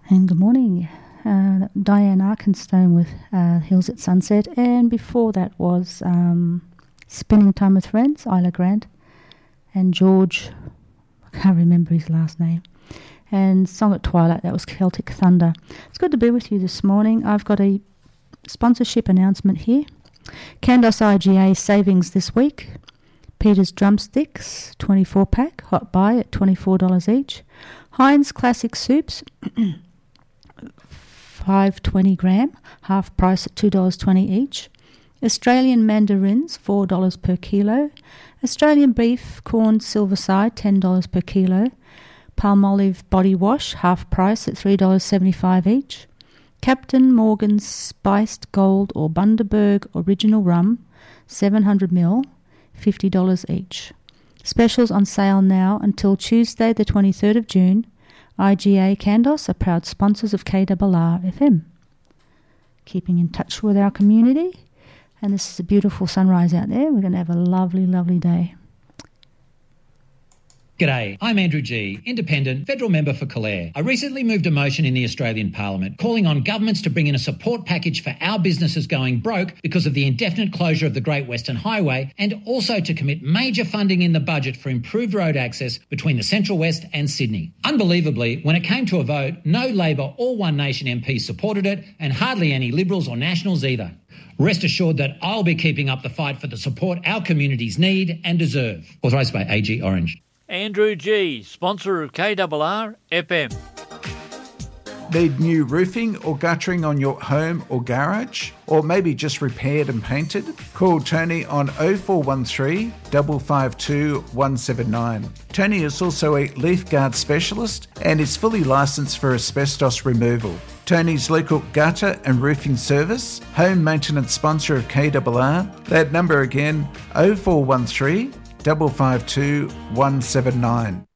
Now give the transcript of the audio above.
And good morning. Diane Arkenstone with Hills at Sunset. And before that was Spending Time with Friends, Isla Grant. And George, I can't remember his last name. And Song at Twilight, that was Celtic Thunder. It's good to be with you this morning. I've got a sponsorship announcement here. Candos IGA savings this week. Peter's Drumsticks, 24-pack, hot buy at $24 each. Heinz Classic Soups, 520 gram, half price at $2.20 each. Australian mandarins, $4 per kilo. Australian beef, corn silverside, $10 per kilo. Palmolive body wash, half price at $3.75 each. Captain Morgan's Spiced Gold or Bundaberg Original Rum, 700ml, $50 each. Specials on sale now until Tuesday the 23rd of June. IGA Candos are proud sponsors of KRR FM. Keeping in touch with our community. And this is a beautiful sunrise out there. We're going to have a lovely, lovely day. G'day, I'm Andrew G, Independent, Federal Member for Calare. I recently moved a motion in the Australian Parliament calling on governments to bring in a support package for our businesses going broke because of the indefinite closure of the Great Western Highway, and also to commit major funding in the budget for improved road access between the Central West and Sydney. Unbelievably, when it came to a vote, no Labor or One Nation MPs supported it, and hardly any Liberals or Nationals either. Rest assured that I'll be keeping up the fight for the support our communities need and deserve. Authorised by AG Orange. Andrew G, sponsor of KRR FM. Need new roofing or guttering on your home or garage? Or maybe just repaired and painted? Call Tony on 0413 552 179. Tony is also a leaf guard specialist and is fully licensed for asbestos removal. Tony's local gutter and roofing service, home maintenance sponsor of KRR. That number again, 0413 552 179.